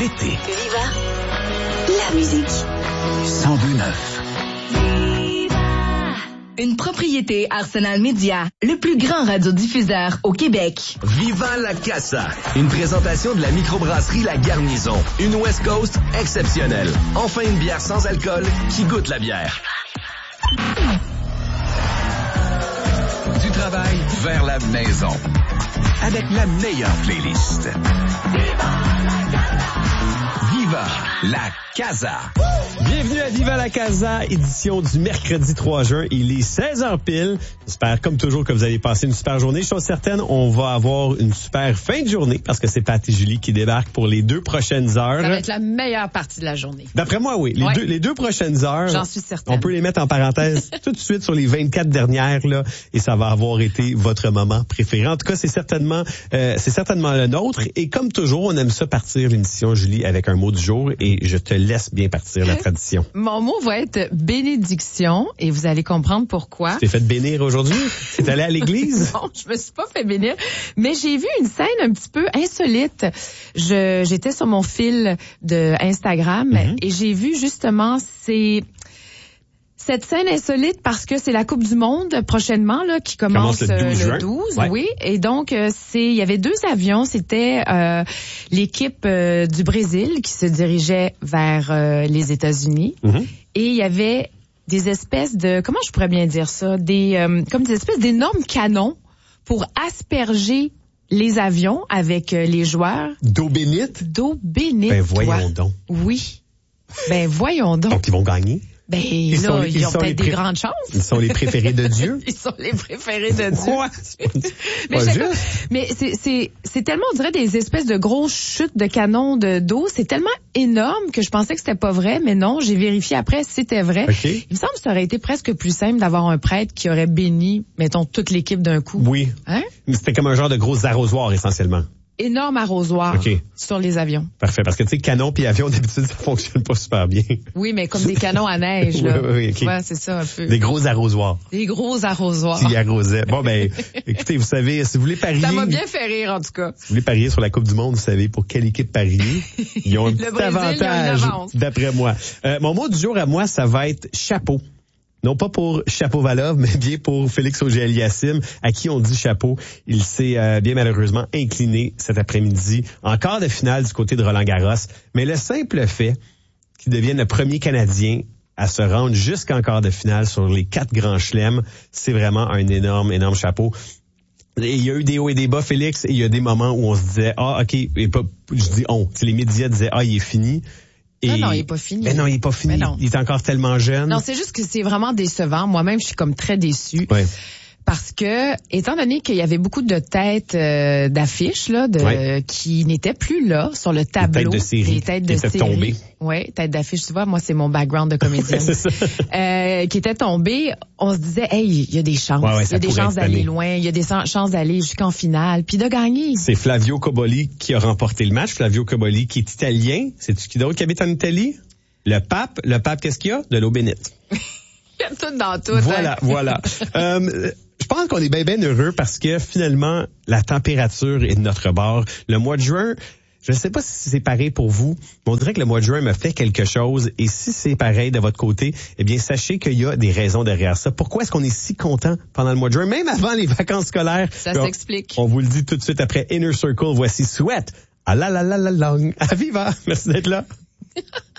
l'été. Viva la musique. 102.9. Une propriété Arsenal Média, le plus grand radiodiffuseur au Québec. Viva la Casa, une présentation de la microbrasserie La Garnison. Une West Coast exceptionnelle. Enfin une bière sans alcool qui goûte la bière. Du travail vers la maison. Avec la meilleure playlist. Viva la Casa. Bienvenue à Viva la Casa, édition du mercredi 3 juin. Il est 16h pile. J'espère, comme toujours, que vous allez passer une super journée. Je suis certaine, on va avoir une super fin de journée parce que c'est Pat et Julie qui débarquent pour les 2 prochaines heures. Ça va être la meilleure partie de la journée. D'après moi, oui. Les deux prochaines heures. J'en suis certaine. On peut les mettre en parenthèse tout de suite sur les 24 dernières, là, et ça va avoir été votre moment préféré. En tout cas, c'est certainement le nôtre. Et comme toujours, on aime ça partir l'émission, Julie, avec un mot du jour, et je te laisse bien partir la tradition. Mon mot va être bénédiction, et vous allez comprendre pourquoi. Tu t'es fait bénir aujourd'hui? T'es allé à l'église? Non, je me suis pas fait bénir, mais j'ai vu une scène un petit peu insolite. J'étais sur mon fil de Instagram et j'ai vu justement cette scène insolite parce que c'est la Coupe du Monde prochainement là qui commence le 12, ouais. Oui, et donc il y avait 2 avions, c'était l'équipe du Brésil qui se dirigeait vers les États-Unis et il y avait des espèces de, comment je pourrais bien dire ça, comme des espèces d'énormes canons pour asperger les avions avec les joueurs. D'eau bénite? D'eau bénite. Ben voyons donc. Oui. Ben voyons donc. Donc ils vont gagner? Ben ils ont peut-être des grandes chances. Ils sont les préférés de Dieu? Ils sont les préférés de Dieu. Quoi? Mais c'est tellement, on dirait, des espèces de grosses chutes de canons d'eau. C'est tellement énorme que je pensais que c'était pas vrai, mais non, j'ai vérifié après, c'était vrai. Okay. Il me semble que ça aurait été presque plus simple d'avoir un prêtre qui aurait béni, mettons, toute l'équipe d'un coup. Oui. Hein? Mais c'était comme un genre de gros arrosoir, essentiellement. Énorme arrosoir sur les avions. Parfait, parce que tu sais, canon puis avion, d'habitude, ça fonctionne pas super bien. Oui, mais comme des canons à neige, là. Oui, Tu vois, c'est ça un peu. Des gros arrosoirs. Des gros arrosoirs. Qui arrosaient. Bon, ben, écoutez, vous savez, si vous voulez parier... Ça m'a bien fait rire, en tout cas. Si vous voulez parier sur la Coupe du Monde, vous savez pour quelle équipe parier. Ils ont un petit avantage, d'après moi. Mon mot du jour à moi, ça va être chapeau. Non pas pour Chapovalov, mais bien pour Félix Auger-Aliassime, à qui on dit chapeau. Il s'est bien malheureusement incliné cet après-midi en quart de finale du côté de Roland-Garros. Mais le simple fait qu'il devienne le premier Canadien à se rendre jusqu'en quart de finale sur les 4 grands chelems, c'est vraiment un énorme chapeau. Et il y a eu des hauts et des bas, Félix, et il y a des moments où on se disait, les médias disaient, il est fini. Non, il est pas fini. Mais non, il est pas fini. Il est encore tellement jeune. Non, c'est juste que c'est vraiment décevant. Moi-même, je suis comme très déçue. Ouais. Parce que, étant donné qu'il y avait beaucoup de têtes d'affiches là, qui n'étaient plus là sur le tableau, les têtes de série, tombées. Oui, têtes d'affiches, tu vois, moi c'est mon background de comédienne. C'est ça. Qui étaient tombées, on se disait, il y a des chances, il y a des chances d'aller loin, il y a des chances d'aller jusqu'en finale, puis de gagner. C'est Flavio Cobolli qui a remporté le match. Flavio Cobolli qui est italien. C'est-tu qui d'autre qui habite en Italie? Le pape, qu'est-ce qu'il y a? De l'eau bénite. Il y a tout dans tout. Voilà. Je pense qu'on est bien heureux parce que finalement, la température est de notre bord. Le mois de juin, je ne sais pas si c'est pareil pour vous, mais on dirait que le mois de juin me fait quelque chose. Et si c'est pareil de votre côté, eh bien, sachez qu'il y a des raisons derrière ça. Pourquoi est-ce qu'on est si content pendant le mois de juin, même avant les vacances scolaires? Ça s'explique. On vous le dit tout de suite après Inner Circle. Voici Sweat. Ah la la la la long. À viva. Merci d'être là.